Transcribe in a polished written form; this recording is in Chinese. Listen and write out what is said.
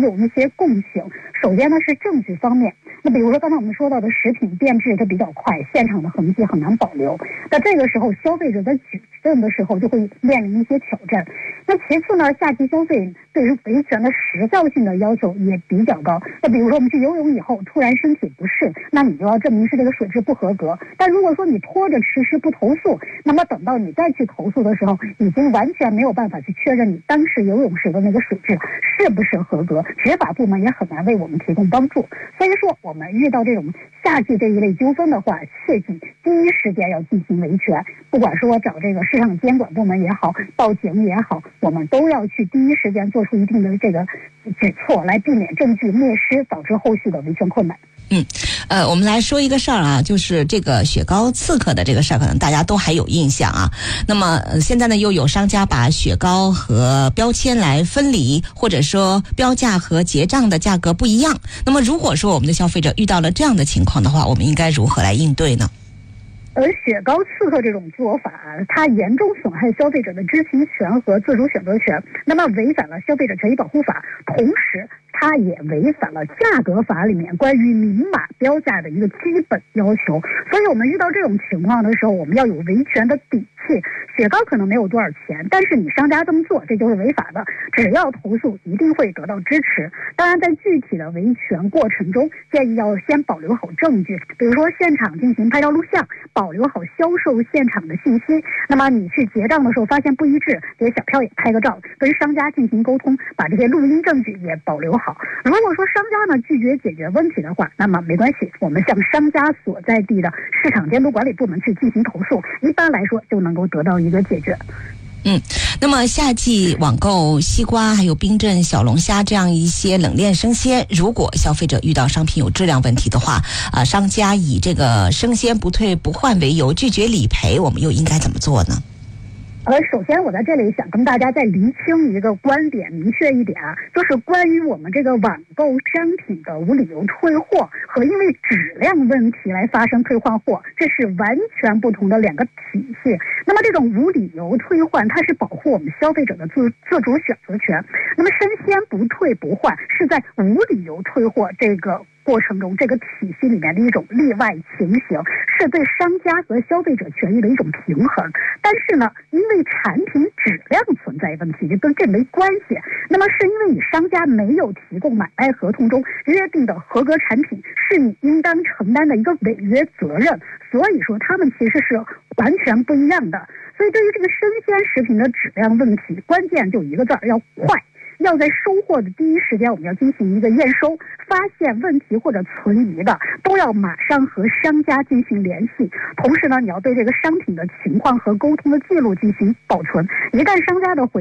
有一些共性。首先呢是证据方面，那比如说刚才我们说到的食品变质它比较快，现场的痕迹很难保留，那这个时候消费者在举证的时候就会面临一些挑战。那其次呢，夏季消费对于维权的时效性的要求也比较高。那比如说我们去游泳以后突然身体不适，那你就要证明是这个水质不合格。但如果说你拖着迟迟不投诉，那么等到你再去投诉的时候，已经完全没有办法去确认你当时游泳时的那个水质是不是合格，执法部门也很难为我们提供帮助。所以说我们遇到这种夏季这一类纠纷的话，切记第一时间要进行维权，不管说找这个市场监管部门也好，报警也好，我们都要去第一时间做出一定的这个举措，来避免证据灭失，导致后续的维权困难。 我们来说一个事儿啊，就是这个雪糕刺客的这个事儿，可能大家都还有印象啊。那么现在呢，又有商家把雪糕和标签来分离，或者说标价和结账的价格不一样。那么如果说我们的消费者遇到了这样的情况的话，我们应该如何来应对呢？ 而雪糕刺客这种做法，它严重损害消费者的知情权和自主选择权，那么违反了消费者权益保护法，同时它也违反了价格法里面关于明码标价的一个基本要求。所以我们遇到这种情况的时候，我们要有维权的底气。雪糕可能没有多少钱，但是你商家这么做，这就是违法的，只要投诉一定会得到支持。当然在具体的维权过程中，建议要先保留好证据，比如说现场进行拍照录像，保留好销售现场的信息。那么你去结账的时候发现不一致，给小票也拍个照，跟商家进行沟通，把这些录音证据也保留好。如果说商家呢拒绝解决问题的话，那么没关系，我们向商家所在地的市场监督管理部门去进行投诉，一般来说就能够得到一个解决。 那么夏季网购西瓜还有冰镇小龙虾这样一些冷链生鲜，如果消费者遇到商品有质量问题的话，商家以这个生鲜不退不换为由拒绝理赔，我们又应该怎么做呢？ 首先我在这里想跟大家再厘清一个观点，明确一点啊，就是关于我们这个网购商品的无理由退货和因为质量问题来发生退换货，这是完全不同的两个体系。那么这种无理由退换，它是保护我们消费者的自主选择权。那么生鲜不退不换是在无理由退货这个过程中，这个体系里面的一种例外情形，是对商家和消费者权益的一种平衡。但是呢，因为产品质量存在问题，就跟这没关系。那么是因为你商家没有提供买卖合同中约定的合格产品，是你应当承担的一个违约责任。所以说他们其实是完全不一样的。所以对于这个生鲜食品的质量问题，关键就一个字，要快。要在收货的第一时间，我们要进行一个验收，发现问题或者存疑的，都要马上和商家进行联系。同时呢，你要对这个商品的情况和沟通的记录进行保存。一旦商家的回